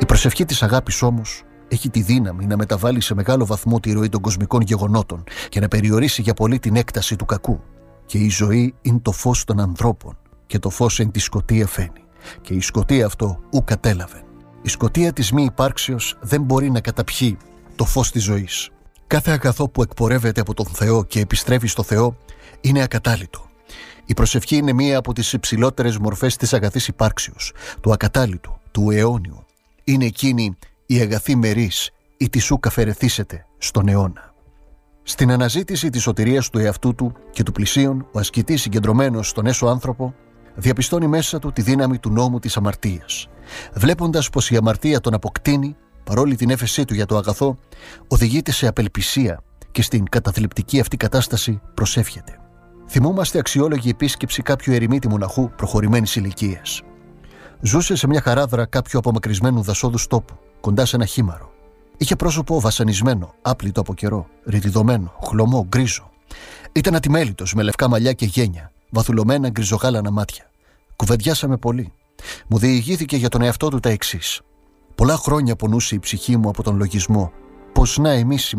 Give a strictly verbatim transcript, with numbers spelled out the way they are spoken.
Η προσευχή της αγάπης όμως έχει τη δύναμη να μεταβάλει σε μεγάλο βαθμό τη ροή των κοσμικών γεγονότων και να περιορίσει για πολύ την έκταση του κακού. Και η ζωή είναι το φως των ανθρώπων, και το φως εν τη σκοτία φαίνει. Και η σκοτία αυτό ου κατέλαβεν. Η σκοτία της μη υπάρξεως δεν μπορεί να καταπιεί το φως της ζωής. Κάθε αγαθό που εκπορεύεται από τον Θεό και επιστρέφει στο Θεό είναι ακατάλυτο. Η προσευχή είναι μία από τις υψηλότερες μορφές της αγαθής υπάρξεως, του ακατάλυτου, του αιώνιου. Είναι εκείνη η αγαθή μερίς, η τη σου καφερεθήσεται στον αιώνα. Στην αναζήτηση της σωτηρίας του εαυτού του και του πλησίον, ο ασκητής συγκεντρωμένος στον έσω άνθρωπο διαπιστώνει μέσα του τη δύναμη του νόμου της αμαρτίας. Βλέποντας πως η αμαρτία τον αποκτήνει, παρόλη την έφεσή του για το αγαθό, οδηγείται σε απελπισία και στην καταθλιπτική αυτή κατάσταση προσεύχεται. Θυμόμαστε αξιόλογη επίσκεψη κάποιου ερημίτη μοναχού προχωρημένης ηλικίας. Ζούσε σε μια χαράδρα κάποιου απομακρυσμένου δασόδους τόπου, κοντά σε ένα χήμαρο. Είχε πρόσωπο βασανισμένο, άπλυτο από καιρό, ρητιδωμένο, χλωμό, γκρίζο. Ήταν ατιμέλιτος, με λευκά μαλλιά και γένια, βαθουλωμένα γκριζογάλανα μάτια. Κουβεντιάσαμε πολύ. Μου διηγήθηκε για τον εαυτό του τα εξής. Πολλά χρόνια πονούσε η ψυχή μου από τον λογισμό πως να εμείς οι